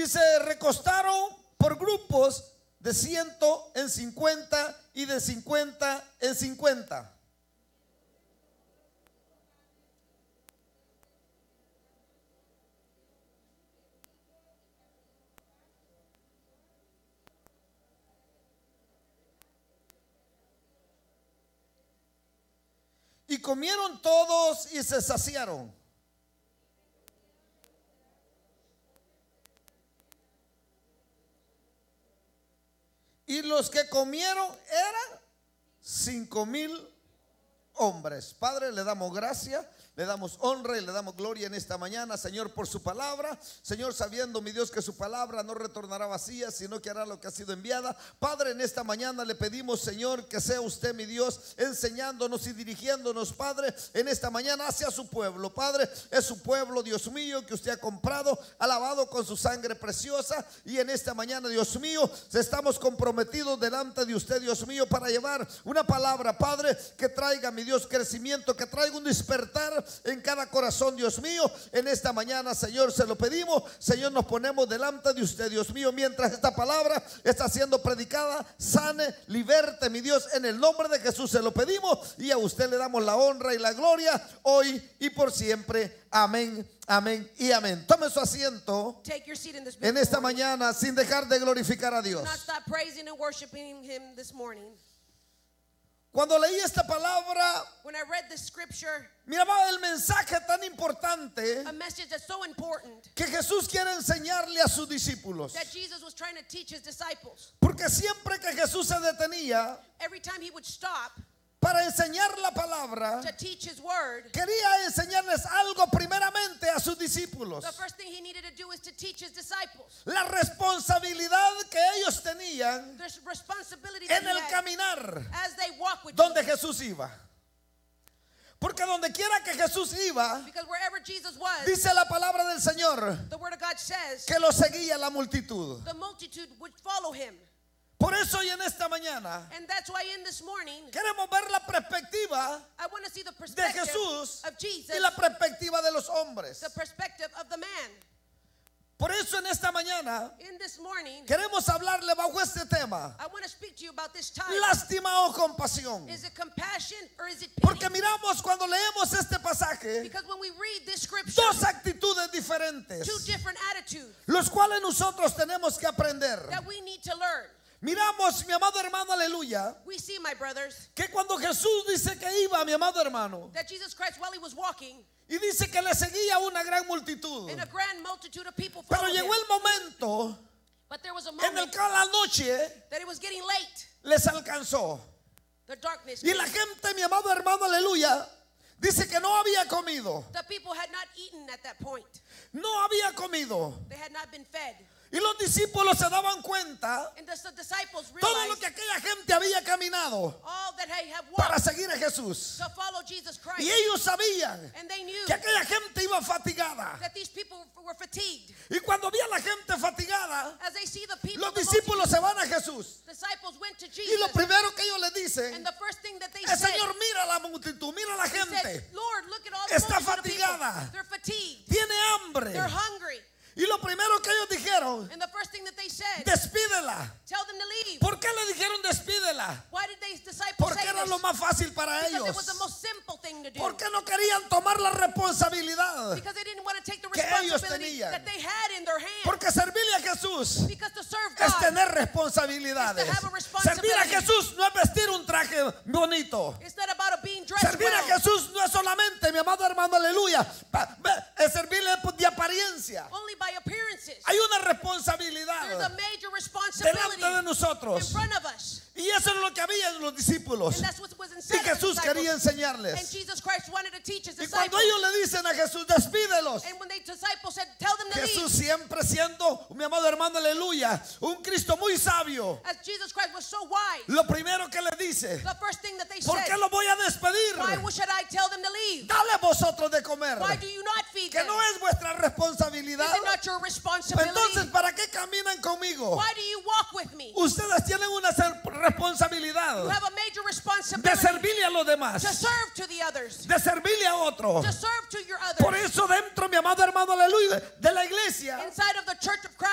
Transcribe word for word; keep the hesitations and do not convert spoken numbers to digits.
y se recostaron por grupos de ciento en cincuenta y de cincuenta en cincuenta. Y comieron todos y se saciaron. Y los que comieron eran cinco mil hombres. Padre, le damos gracias, le damos honra y le damos gloria en esta mañana, Señor, por su palabra. Señor, sabiendo, mi Dios, que su palabra no retornará vacía, sino que hará lo que ha sido enviada. Padre, en esta mañana le pedimos, Señor, que sea usted, mi Dios, enseñándonos y dirigiéndonos, Padre, en esta mañana hacia su pueblo. Padre, es su pueblo, Dios mío, que usted ha comprado, ha lavado con su sangre preciosa. Y en esta mañana, Dios mío, estamos comprometidos delante de usted, Dios mío, para llevar una palabra, Padre, que traiga, mi Dios, crecimiento, que traiga un despertar en cada corazón, Dios mío. En esta mañana, Señor, se lo pedimos. Señor, nos ponemos delante de usted, Dios mío, mientras esta palabra está siendo predicada. Sane, liberte, mi Dios, en el nombre de Jesús se lo pedimos, y a usted le damos la honra y la gloria hoy y por siempre. Amén, amén y amén. Tome su asiento en esta mañana sin dejar de glorificar a Dios. Cuando leí esta palabra, When I read the scripture, miraba el mensaje tan importante a message that's so important que Jesús quiere enseñarle a sus discípulos. that Jesus was trying to teach his disciples. Porque siempre que Jesús se detenía Every time he would stop para enseñar la palabra, to teach his word, quería enseñarles algo primeramente a sus discípulos. the first thing he needed to do is to teach his disciples La responsabilidad que ellos tenían the responsibility that en he el had caminar as they walk with donde Jesus. Jesús iba. Porque donde quiera que Jesús iba, Because wherever Jesus was, dice la palabra del Señor, the word of God says que lo seguía la multitud. the multitude would follow him. Por eso hoy en esta mañana And that's why in this morning queremos ver la perspectiva I want to see the de perspective Jesús of Jesus, y la perspectiva de los hombres. the perspective of the man. Por eso en esta mañana In this morning, queremos hablarle bajo este tema: I want to speak to you about this time. lástima o compasión. Is it compassion or is it pity? Porque miramos cuando leemos este pasaje Because when we read this scripture, dos actitudes diferentes, two different attitudes los cuales nosotros tenemos que aprender. that we need to learn. Miramos, mi amado hermano, aleluya, We see, my brothers, que cuando Jesús dice que iba, mi amado hermano, that Jesus Christ, while he was walking, y dice que le seguía una gran multitud, and a grand multitude of people pero followed him. llegó el momento But there was a en el moment que a la noche that it was getting late. les alcanzó. The darkness Y came. la gente, mi amado hermano, aleluya, dice que no había comido. The people had not eaten at that point. No había comido. They had not been fed. Y los discípulos se daban cuenta And the disciples todo lo realized que aquella gente había caminado all that they have para walked seguir a Jesús. to follow Jesus Christ. Y ellos sabían And they knew que aquella gente iba fatigada. that these people were fatigued. Y cuando vi a la gente fatigada, As they see the people, los the discípulos se van a Jesús. disciples went to Y lo Jesus. primero que ellos le dicen And the first thing that they es: said, Señor, mira la multitud, mira la they said, gente. Lord, look at all the Está multitude of people. fatigada. They're fatigued. Tiene hambre. They're hungry. Y lo primero que ellos dijeron: And the first thing that they said, despídela. tell them to leave. ¿Por qué le dijeron despídela? Why did they disciples Porque say era this? lo más fácil para Because ellos. it was the most simple thing to do. Porque no querían tomar la responsabilidad. Because they didn't want to take the que ellos responsibility tenían. that they had in their hands. Porque servirle a Jesús Because to serve es God tener responsabilidades. is to have a responsibility. Servir a Jesús no es vestir un traje bonito. It's not about being dressed Servir a well. Jesús no es solamente, mi amado hermano, aleluya, pa- ve- es servirle de apariencia. Only by appearances. Hay una There's a responsabilidad major responsibility delante de in nosotros. front of us. Y eso es lo que había en los discípulos. And that's what was Y inside of the Jesús quería disciples. And enseñarles. Jesus Christ wanted to teach his Y cuando disciples. ellos le dicen a Jesús: despídelos, And when the disciples said, tell them to Jesús leave. siempre siendo, mi amado hermano, aleluya, un Cristo muy sabio, As Jesus Christ was so wise, lo primero que le dice: the first thing that they ¿por said, qué lo voy a why despedir? should I tell them to leave? Dale vosotros de comer. Why do you not feed Que them? no es vuestra Is responsabilidad. it not your responsibility? Entonces, ¿para qué caminan conmigo? Why do you walk with me? Ustedes tienen una ser- You responsabilidad have a major de responsibility servirle a los demás, to serve to the others, de servirle a otro. to serve to your Por others. eso dentro, mi amado hermano, aleluya, de la iglesia Inside of the church of Christ,